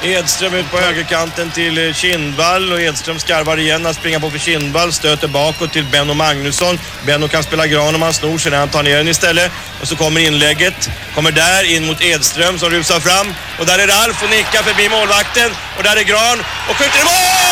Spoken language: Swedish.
Edström ut på högerkanten till Kindvall och Edström skarvar igen att springa på för Kindvall, stöter bakåt till Benno Magnusson. Benno kan spela gran om han snor sig när han tar ner den istället. Och så kommer inlägget, kommer där in mot Edström som rusar fram och där är Ralf och nickar förbi målvakten och där är Gran och skjuter i mål!